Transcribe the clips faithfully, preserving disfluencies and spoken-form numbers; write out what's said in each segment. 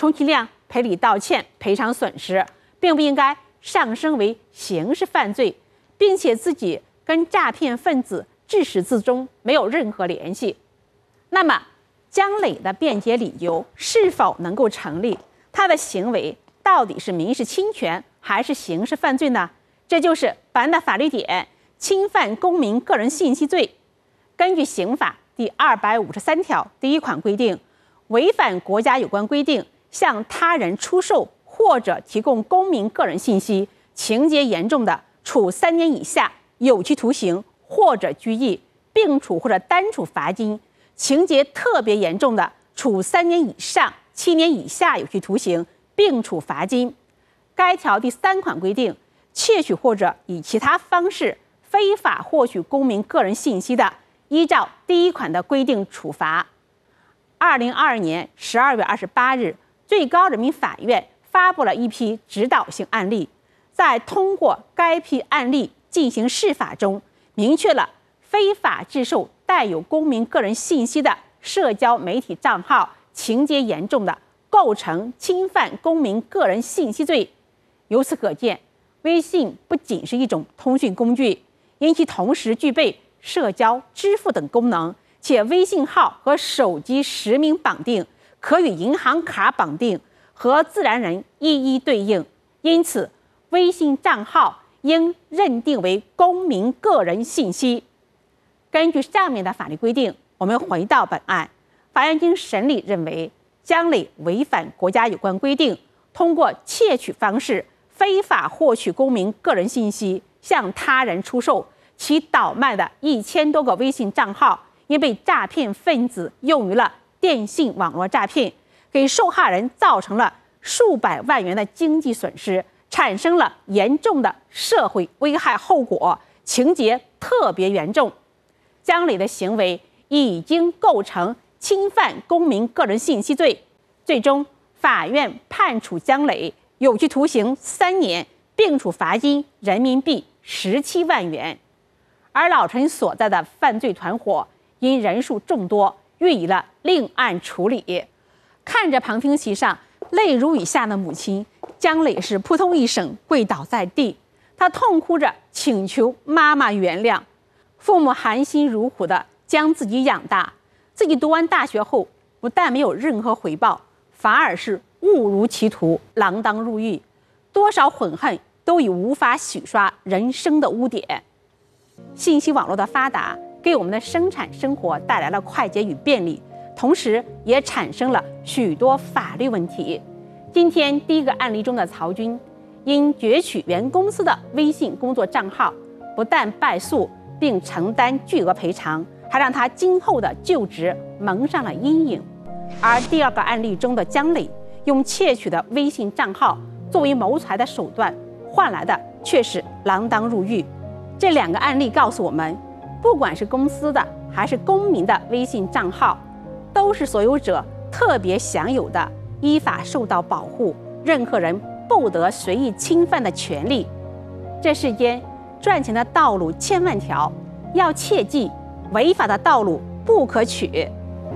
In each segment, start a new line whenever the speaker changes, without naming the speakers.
充其量赔礼道歉、赔偿损失，并不应该上升为刑事犯罪，并且自己跟诈骗分子至始至终没有任何联系。那么江磊的辩解理由是否能够成立？他的行为到底是民事侵权还是刑事犯罪呢？这就是本案的法律点：侵犯公民个人信息罪。根据刑法第二百五十三条第一款规定，违反国家有关规定向他人出售或者提供公民个人信息，情节严重的，处三年以下有期徒刑或者拘役，并处或者单处罚金；情节特别严重的，处三年以上七年以下有期徒刑，并处罚金。该条第三款规定，窃取或者以其他方式非法获取公民个人信息的，依照第一款的规定处罚。二零二二年十二月二十八日，最高人民法院发布了一批指导性案例，在通过该批案例进行释法中，明确了非法制售带有公民个人信息的社交媒体账号，情节严重的，构成侵犯公民个人信息罪。由此可见，微信不仅是一种通讯工具，因其同时具备社交、支付等功能，且微信号和手机实名绑定，可与银行卡绑定，和自然人一一对应，因此微信账号应认定为公民个人信息。根据上面的法律规定，我们回到本案，法院经审理认为，江磊违反国家有关规定，通过窃取方式非法获取公民个人信息，向他人出售，其倒卖的一千多个微信账号，因被诈骗分子用于了电信网络诈骗，给受害人造成了数百万元的经济损失，产生了严重的社会危害后果，情节特别严重。江磊的行为已经构成侵犯公民个人信息罪，最终法院判处江磊有期徒刑三年，并处罚金人民币十七万元。而老陈所在的犯罪团伙因人数众多，予以了另案处理。看着旁听席上泪如雨下的母亲，江磊是扑通一声跪倒在地，他痛哭着请求妈妈原谅。父母含辛茹苦地将自己养大，自己读完大学后，不但没有任何回报，反而是误入歧途，锒铛入狱，多少悔恨都已无法洗刷人生的污点。信息网络的发达，给我们的生产生活带来了快捷与便利，同时也产生了许多法律问题。今天第一个案例中的曹军，因攫取原公司的微信工作账号，不但败诉，并承担巨额赔偿，还让他今后的就职蒙上了阴影。而第二个案例中的江磊，用窃取的微信账号作为谋财的手段，换来的却是锒铛入狱。这两个案例告诉我们，不管是公司的还是公民的微信账号，都是所有者特别享有的，依法受到保护，任何人不得随意侵犯的权利。这世间赚钱的道路千万条，要切记，违法的道路不可取。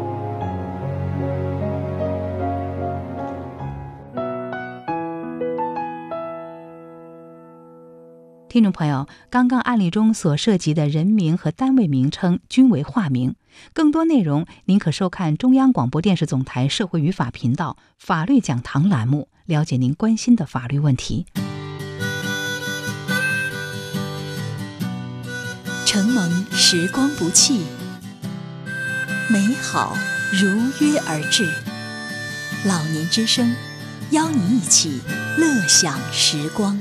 听众朋友，刚刚案例中所涉及的人名和单位名称均为化名。更多内容您可收看中央广播电视总台社会与法频道法律讲堂栏目，了解您关心的法律问题。
承蒙时光不弃，美好如约而至。老年之声，邀您一起乐享时光。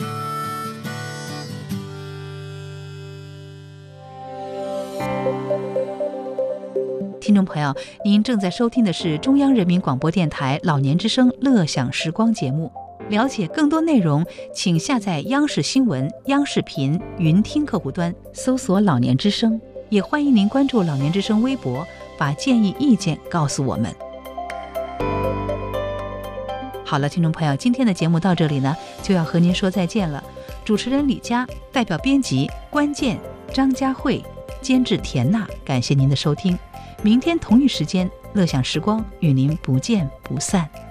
听众朋友，您正在收听的是中央人民广播电台老年之声乐享时光节目。了解更多内容，请下载央视新闻、央视频云听客户端，搜索老年之声。也欢迎您关注老年之声微博，把建议意见告诉我们。好了，听众朋友，今天的节目到这里呢，就要和您说再见了。主持人李佳，代表编辑关键、张佳慧，监制田娜，感谢您的收听。明天同一时间，乐享时光与您不见不散。